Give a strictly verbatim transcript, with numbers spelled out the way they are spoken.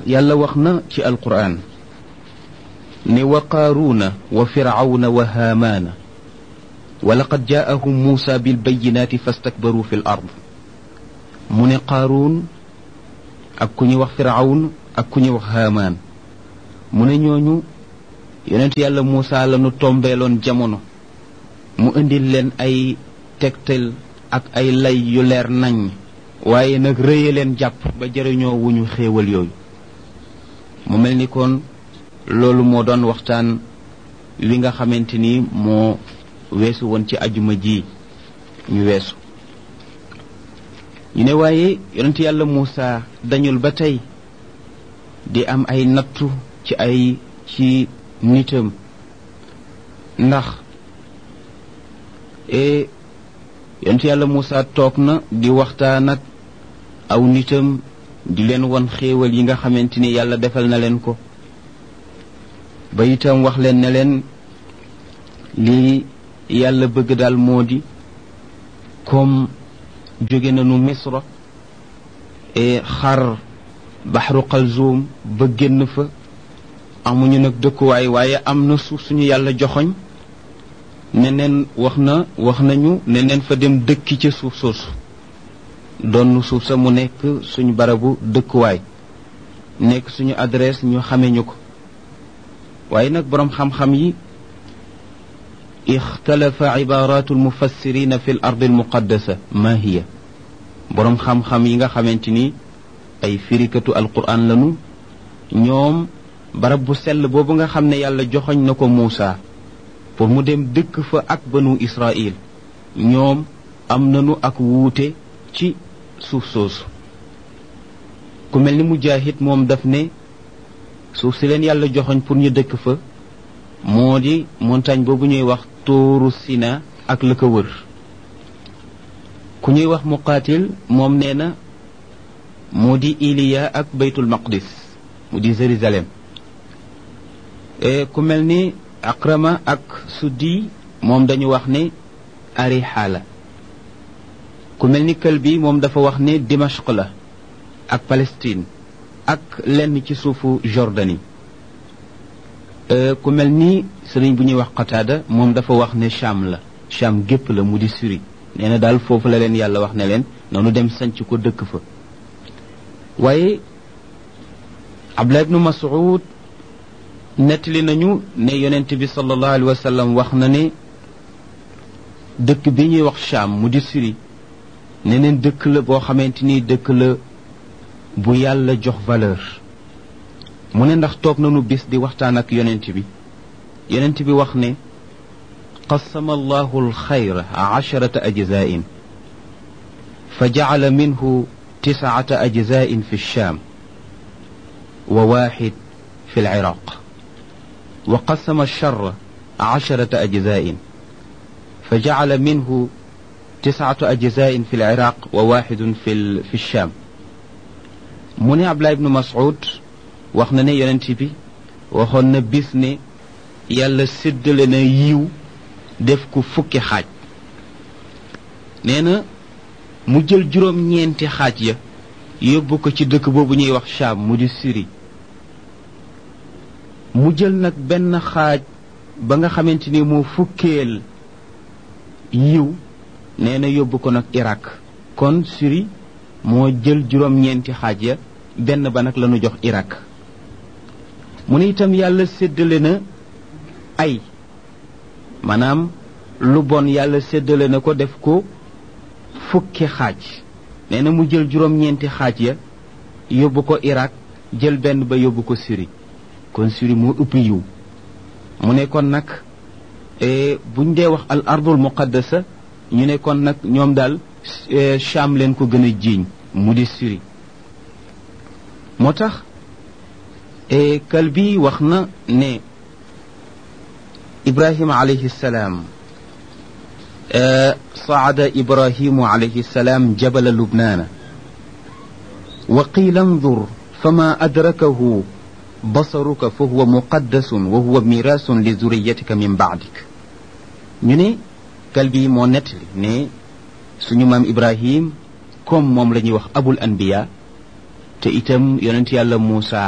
yàlla wax na ci alquran ne wa qaaruuna wa firawna wa haamaana wa laqad jaahum muusa bilbayinaati fastakbaru fi l ard mu ne qaaruun ak ku ñuy wax firawn ak ku ñuy wax haamaan mu ne ñooñu yonent yàlla muusa la nu tombeeloon jamono mu indil leen ay tegtal ak ay lay yu leer nañ waaye nag rëye leen jàpp ba jëriñoo wuñu xéewal yooyu mu mel ni kon loolu moo doon waxtaan wi nga xamante ni moo weesu woon ci ajuma ji ñu weesu ñu ne waaye yonent yàlla Muusa dañul ba tey di am ay nattu ci ay ci nitam ndax e yonent yàlla Muusa toog na di waxtaan ak aw nitam di leen won xéewal yi nga xamante ni yàlla defal na leen ko ba itam wax leen ne leen lii yàlla bëgg daal moo di comme jóge nañu misra e xar baxru xalzoom ba génn fa amuñu nag dëkkuwaay waaye am na suuf suñu yàlla joxoñ ne neen wax na wax nañu ne neen fa dem dëkki ca suuf soosu doon suuf sa mu nekk suñu barabu dëkkuwaay nekk suñu adresse ñu xamee ñu ko waaye nag boroom xam-xam yi ixtalafa ibaratu almufassirina fi l ardi almuqaddasa ma hiya boroom xam-xam yi nga xamante ni ay firikatu alquran lanu ñoom barab bu sell boobu nga xam ne yàlla joxoñ na ko Muusa pour mu dem dëkk fa ak banu Israil ñoom am nanu ak wuute ci suuf soosu ku mel ni Mujaahid moom daf ne suuf si leen yàlla joxoñ pour ñu dëkk fa moo di montagne boobu ñuy wax tuuru Sina ak la ko wër ku ñuy wax Muqaatil moom nee na moo di Iliya ak Baytul Maqdis mu di Jérusalem ku mel ni Akrama ak Suddi moom dañu wax ne Ariha la ku mel ni Kalbi moom dafa wax ne Dimashq la ak Palestine ak lenn ci suufu Jordanie ku mel ni sëriñ bu ñuy wax Qataada moom dafa wax ne Cham la Cham gépp la mu di Syrie nee na daal foofu la leen yàlla wax ne leen noonu dem sanc ko dëkk fa waaye Abdullah ibnu Mas'ud nettali nañu ne yonent bi sallallahu alayhi wa sallam wax na ne dëkk bi ñuy wax Cham mu di Syrie ne neen dëkk la boo xamante ni dëkk la bu yàlla jox valeur mu ne ndax toog nañu bis di waxtaan ak yonent bi yonent bi wax ne qasama allahu alxayra asharata ajzain fa jacala minhu tiscata ajzain fi lsham wa waxid fi lciraq wa qasama alchar asharata ajzain fa jacala minhu tiscatu ajzain fi lciraq wa waxidun fi fi lsham mu ne Abdullah ibnu Mas'ud wax na ne yonent bi waxoon na bis ne yàlla séddale na yiw def ko fukki xaaj nee na mu jël juróom-ñeenti xaaj ya yóbbu ko ci dëkk boobu ñuy wax Cham mu di Syrie mu jël nag benn xaaj ba nga xamante ni moo fukkeel yiw nee na yóbbu ko nag Irak kon Syrie moo jël juróom-ñeenti xaaj ya benn ba nag lañu jox Irak mu ne itam yàlla séddale na ay maanaam lu bon yàlla séddale na ko def ko fukki xaaj nee na mu jël juróom-ñeenti xaaj ya yóbbu ko Irak jël benn ba yóbbu ko Syrie kon Syrie moo ëpp yiw mu ne kon nag buñ dee wax al ardul muqaddasa ñu ne kon nag ñoom daal Cham leen ko gën a jiiñ mu di Syrie moo tax Kalbi wax na ne Ibrahima alayhi salaam صعد إبراهيم عليه السلام جبل لبنان وقيل انظر فما أدركه بصرك فهو مقدس وهو ميراث لذريتك من بعدك ñu ne Kalbi moo nettali ne suñu maam Ibrahim comme moom la ñuy wax abul anbiya te itam yonent yàlla Muusa